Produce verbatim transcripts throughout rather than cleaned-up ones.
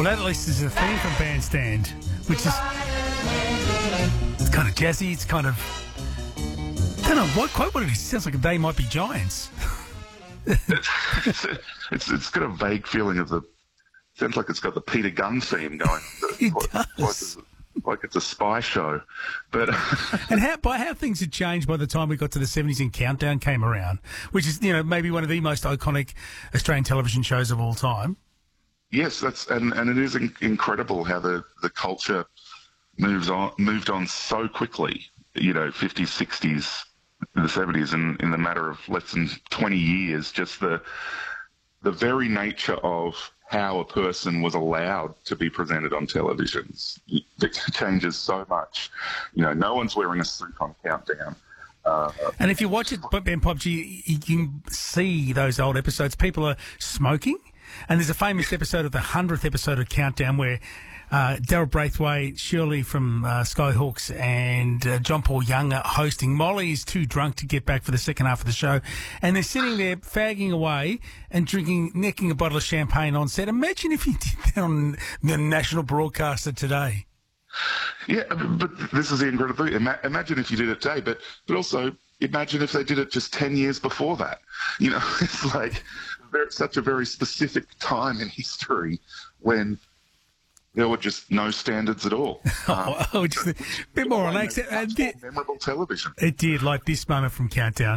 Well, that at least is a theme from Bandstand, which is it's kind of jazzy. It's kind of I don't know what quite what it is. It sounds like They Might Be Giants. it's, it's it's got a vague feeling of the. Sounds like it's got the Peter Gunn theme going. It like, does. Like, like it's a spy show, but and how by how things had changed by the time we got to the seventies and Countdown came around, which is you know maybe one of the most iconic Australian television shows of all time. Yes, that's and, and it is in, incredible how the, the culture moves on moved on so quickly. You know, fifties, sixties, the seventies, and in the matter of less than twenty years, just the the very nature of how a person was allowed to be presented on televisions. It changes so much. You know, no one's wearing a suit on Countdown. Uh, and if you watch it, Ben Popji, you can see those old episodes. People are smoking. And there's a famous episode of the hundredth episode of Countdown where uh, Daryl Braithwaite, Shirley from uh, Skyhawks, and uh, John Paul Young are hosting. Molly is too drunk to get back for the second half of the show, and they're sitting there fagging away and drinking, necking a bottle of champagne on set. Imagine if you did that on the national broadcaster today. Yeah, but this is the incredible thing. Ima- imagine if you did it today, but but also imagine if they did it just ten years before that. You know, it's like very, such a very specific time in history when there were just no standards at all. Um, oh, just a bit more relaxed. Much more memorable television. It did, like this moment from Countdown.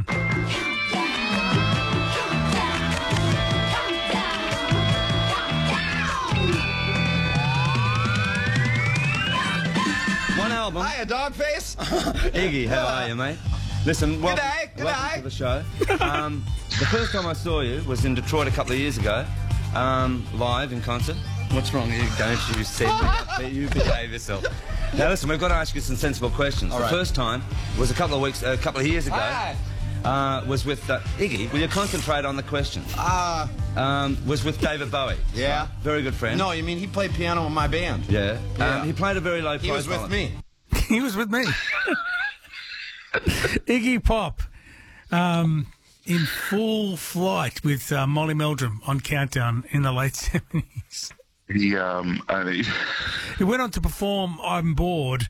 One album. Hiya, dog face. Iggy, how are you, mate? Listen, welcome, G'day, g'day. welcome to the show. Um, the first time I saw you was in Detroit a couple of years ago, um, live in concert. What's wrong? You don't you said you behave yourself. Now listen, we've got to ask you some sensible questions. All the right. first time was a couple of weeks, a couple of years ago. Hi. Uh, was with uh, Iggy. Will you concentrate on the question? Uh, Um, was with David Bowie. yeah. Right? Very good friend. No, you mean he played piano in my band? Yeah. Yeah. Um, he played a very low He was profile. with me. He was with me. Iggy Pop, um, in full flight with uh, Molly Meldrum on Countdown in the late seventies. He, um, and he, He went on to perform I'm Bored